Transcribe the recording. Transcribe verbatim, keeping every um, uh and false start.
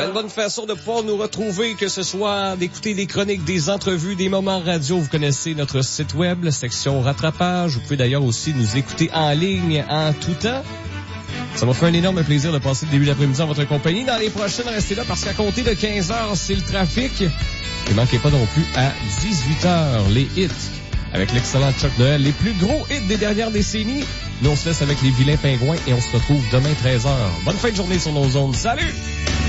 une bonne façon de pouvoir nous retrouver, que ce soit d'écouter des chroniques, des entrevues, des moments radio. Vous connaissez notre site web, la section rattrapage. Vous pouvez d'ailleurs aussi nous écouter en ligne en tout temps. Ça m'a fait un énorme plaisir de passer le début d'après-midi en votre compagnie. Dans les prochaines, restez là parce qu'à compter de quinze heures, c'est le trafic. Et manquez pas non plus à dix-huit heures, les hits avec l'excellent Chuck Noël. Les plus gros hits des dernières décennies. Nous, on se laisse avec les vilains pingouins et on se retrouve demain treize heures. Bonne fin de journée sur nos ondes. Salut!